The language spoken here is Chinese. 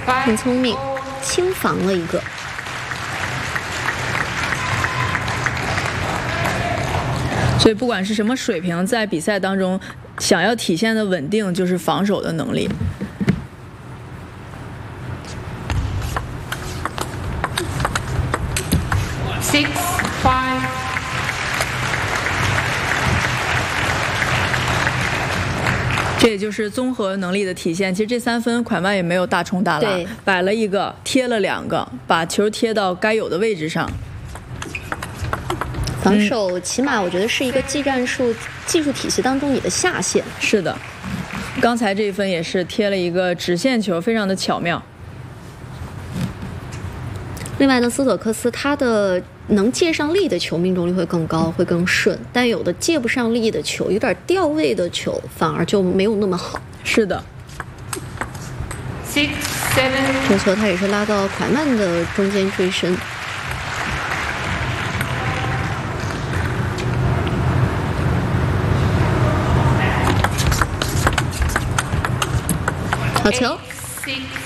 很聪明，轻防了一个。 所以不管是什么水平，在比赛当中，想要体现的稳定，就是防守的能力。 6-5。 这也就是综合能力的体现。其实这3分蒯曼也没有大冲大拉，摆了一个，贴了2个，把球贴到该有的位置上。 防守起码我觉得是一个技术体系当中你的下限。 是的，刚才这一分也是贴了一个直线球，非常的巧妙。 另外呢，斯托克斯他的能借上力的球命中率会更高，会更顺，但有的借不上力的球，有点掉位的球，反而就没有那么好。 是的。 6-7。 这球他也是拉到蒯曼的中间追身。好球！